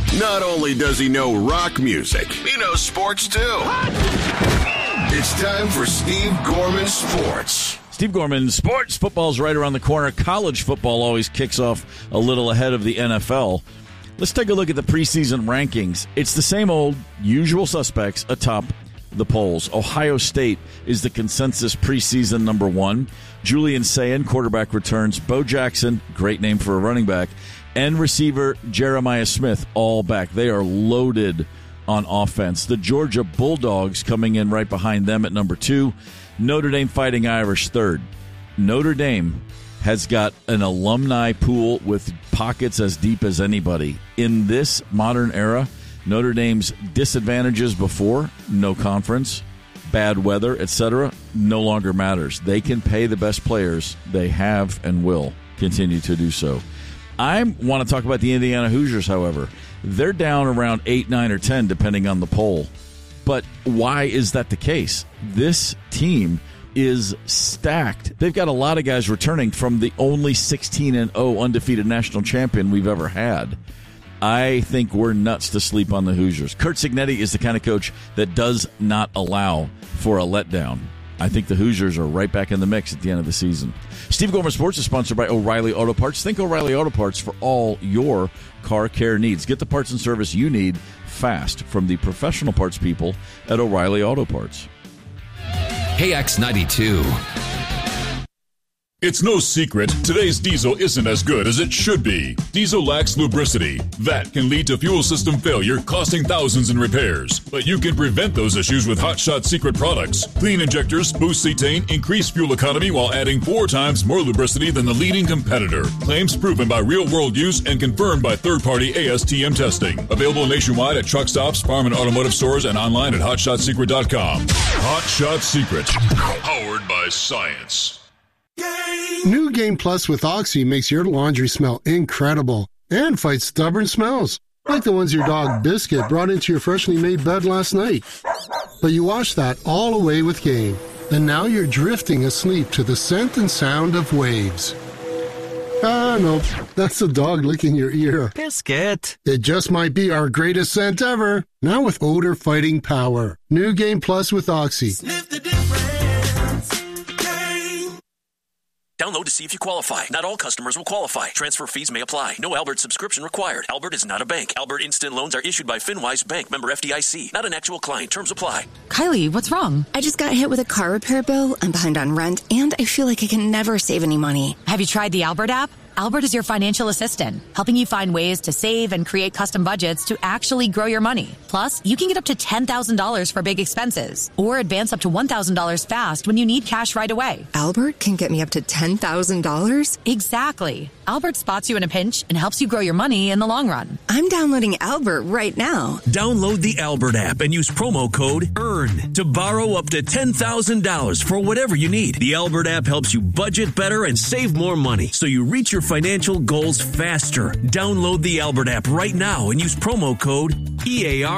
Not only does he know rock music, he knows sports too. It's time for Steve Gorman Sports. Steve Gorman Sports. Football's right around the corner. College football always kicks off a little ahead of the NFL. Let's take a look at the preseason rankings. It's the same old usual suspects atop the polls. Ohio State is the consensus preseason number one. Julian Sayin, quarterback, returns. Bo Jackson, great name for a running back, and receiver Jeremiah Smith, all back. They are loaded on offense. The Georgia Bulldogs coming in right behind them at number two. Notre Dame Fighting Irish third. Notre Dame has got an alumni pool with pockets as deep as anybody. In this modern era, Notre Dame's disadvantages before, no conference, bad weather, etc., no longer matters. They can pay the best players. They have and will continue to do so. I want to talk about the Indiana Hoosiers, however. They're down around 8, 9, or 10, depending on the poll. But why is that the case? This team is stacked. They've got a lot of guys returning from the only 16-0 undefeated national champion we've ever had. I think we're nuts to sleep on the Hoosiers. Curt Cignetti is the kind of coach that does not allow for a letdown. I think the Hoosiers are right back in the mix at the end of the season. Steve Gorman Sports is sponsored by O'Reilly Auto Parts. Think O'Reilly Auto Parts for all your car care needs. Get the parts and service you need fast from the professional parts people at O'Reilly Auto Parts. KX92. It's no secret, today's diesel isn't as good as it should be. Diesel lacks lubricity. That can lead to fuel system failure, costing thousands in repairs. But you can prevent those issues with Hot Shot Secret products. Clean injectors, boost cetane, increase fuel economy while adding 4 times more lubricity than the leading competitor. Claims proven by real-world use and confirmed by third-party ASTM testing. Available nationwide at truck stops, farm and automotive stores, and online at hotshotsecret.com. Hot Shot Secret. Powered by science. New Game Plus with Oxy makes your laundry smell incredible and fights stubborn smells, like the ones your dog Biscuit brought into your freshly made bed last night. But you washed that all away with Game, and now you're drifting asleep to the scent and sound of waves. Ah, nope, that's the dog licking your ear. Biscuit. It just might be our greatest scent ever, now with odor-fighting power. New Game Plus with Oxy. Sniff the difference. Download to see if you qualify. Not all customers will qualify. Transfer fees may apply. No Albert subscription required. Albert is not a bank. Albert Instant Loans are issued by FinWise Bank, member FDIC. Not an actual client. Terms apply. Kylie, what's wrong? I just got hit with a car repair bill. I'm behind on rent, and I feel like I can never save any money. Have you tried the Albert app? Albert is your financial assistant, helping you find ways to save and create custom budgets to actually grow your money. Plus, you can get up to $10,000 for big expenses or advance up to $1,000 fast when you need cash right away. Albert can get me up to $10,000? Exactly. Albert spots you in a pinch and helps you grow your money in the long run. I'm downloading Albert right now. Download the Albert app and use promo code EARN to borrow up to $10,000 for whatever you need. The Albert app helps you budget better and save more money so you reach your financial goals faster. Download the Albert app right now and use promo code EAR.